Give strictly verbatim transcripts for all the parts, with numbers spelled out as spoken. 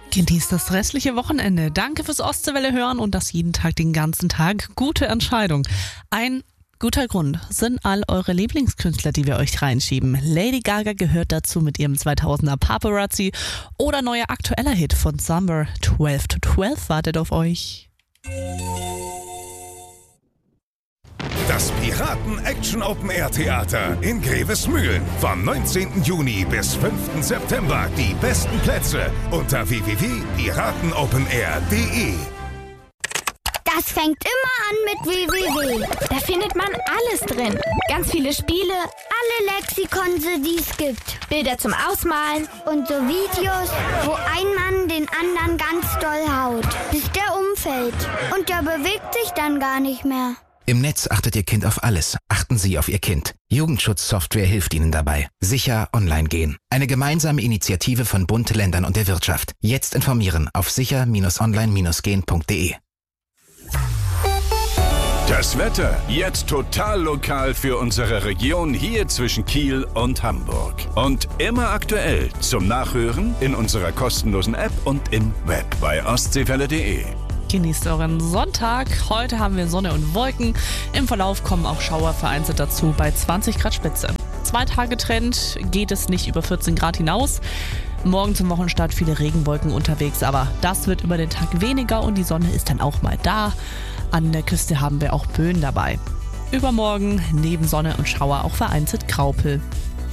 Genießt das restliche Wochenende. Danke fürs Ostseewelle hören und das jeden Tag, den ganzen Tag. Gute Entscheidung. Ein guter Grund sind all eure Lieblingskünstler, die wir euch reinschieben. Lady Gaga gehört dazu mit ihrem zweitausender Paparazzi oder neuer aktueller Hit von Summer zwölf to zwölf wartet auf euch. Das Piraten-Action-Open-Air-Theater in Grevesmühlen. Vom neunzehnten Juni bis fünften September. Die besten Plätze unter w w w punkt piratenopenair punkt de. Das fängt immer an mit w w w. Da findet man alles drin. Ganz viele Spiele, Alle Lexikonse, die es gibt. Bilder zum Ausmalen. Und so Videos, wo ein Mann den anderen ganz doll haut, bis der umfällt. Und der bewegt sich dann gar nicht mehr. Im Netz achtet Ihr Kind auf alles. Achten Sie auf Ihr Kind. Jugendschutzsoftware hilft Ihnen dabei. Sicher online gehen. Eine gemeinsame Initiative von Bund, Ländern und der Wirtschaft. Jetzt informieren auf sicher online gehen punkt de. Das Wetter jetzt total lokal für unsere Region hier zwischen Kiel und Hamburg. Und immer aktuell zum Nachhören in unserer kostenlosen App und im Web bei ostseewelle punkt de. Genießt euren Sonntag. Heute haben wir Sonne und Wolken. Im Verlauf kommen auch Schauer vereinzelt dazu bei zwanzig Grad Spitze. Zwei Tage Trend geht es nicht über vierzehn Grad hinaus. Morgen zum Wochenstart viele Regenwolken unterwegs, aber das wird über den Tag weniger und die Sonne ist dann auch mal da. An der Küste haben wir auch Böen dabei. Übermorgen neben Sonne und Schauer auch vereinzelt Graupel.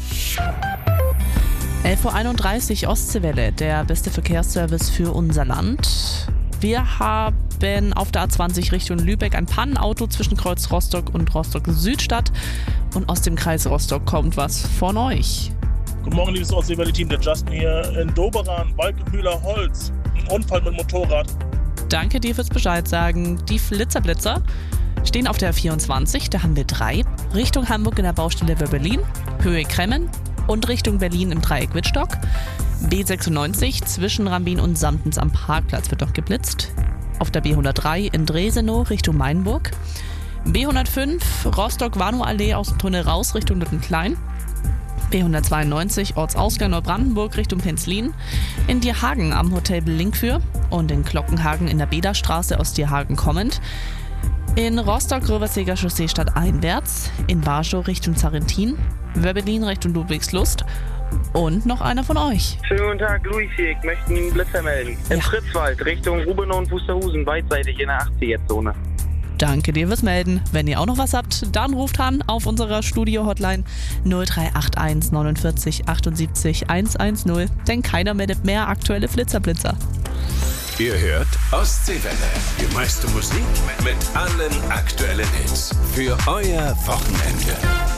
elf Uhr einunddreißig Ostseewelle, der beste Verkehrsservice für unser Land. Wir haben auf der A zwanzig Richtung Lübeck ein Pannenauto zwischen Kreuz Rostock und Rostock-Südstadt. Und aus dem Kreis Rostock kommt was von euch. Guten Morgen, liebes Ostseewelle-Team. Der Justin hier in Doberan, Walkemühler Holz. Ein Unfall mit Motorrad. Danke dir fürs Bescheid sagen. Die Flitzer-Blitzer stehen auf der vierundzwanzig, da haben wir drei. Richtung Hamburg in der Baustelle Wöbbelin, Höhe Kremmen und Richtung Berlin im Dreieck Wittstock. B sechsundneunzig zwischen Rambin und Samtens am Parkplatz wird noch geblitzt. Auf der B hundertdrei in Dresenow Richtung Mainburg. B hundertfünf Rostock-Warnow-Allee aus dem Tunnel raus Richtung Lüttenklein. B hundertzweiundneunzig Ortsausgang Neubrandenburg Richtung Penzlin. In Dierhagen am Hotel Blinkfür und in Glockenhagen in der Bederstraße aus Dierhagen kommend. In Rostock-Röverseger Chaussee stadteinwärts. In Barstow Richtung Zarentin. Wöbbelin Richtung Ludwigslust. Und noch einer von euch. Schönen guten Tag, Luis hier. Ich möchte Ihnen einen Blitzer melden. Im Ja. Fritzwald, Richtung Rubenau und Wusterhusen, beidseitig in der achtziger-Zone. Danke dir fürs Melden. Wenn ihr auch noch was habt, dann ruft an auf unserer Studio-Hotline null drei acht eins neunundvierzig achtundsiebzig hundertzehn, denn keiner meldet mehr aktuelle Flitzerblitzer. Ihr hört Ostseewelle. Die meiste Musik mit allen aktuellen Hits. Für euer Wochenende.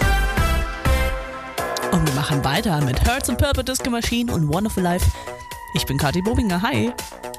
Und wir machen weiter mit Hertz and Purple Disco Machine und Wonderful Life. Ich bin Kathi Bobinger. Hi.